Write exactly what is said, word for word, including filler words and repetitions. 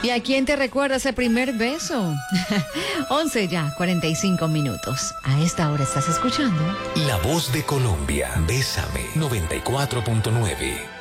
¿Y a quién te recuerda ese primer beso? once ya, cuarenta y cinco minutos. A esta hora estás escuchando La Voz de Colombia. Bésame noventa y cuatro punto nueve.